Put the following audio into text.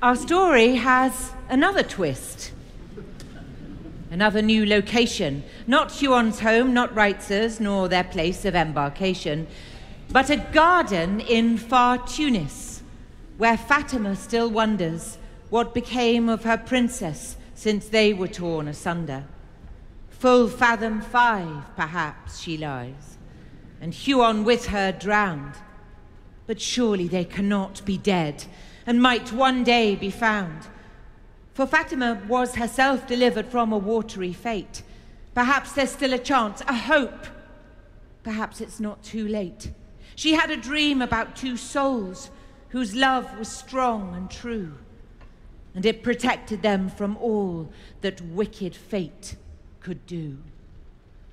Our story has another twist. Another new location. Not Huon's home, not Reitzer's, nor their place of embarkation, but a garden in far Tunis, where Fatima still wonders what became of her princess since they were torn asunder. Full fathom 5, perhaps, she lies, and Huon with her drowned. But surely they cannot be dead, and might one day be found. For Fatima was herself delivered from a watery fate. Perhaps there's still a chance, a hope. Perhaps it's not too late. She had a dream about 2 souls whose love was strong and true, and it protected them from all that wicked fate could do.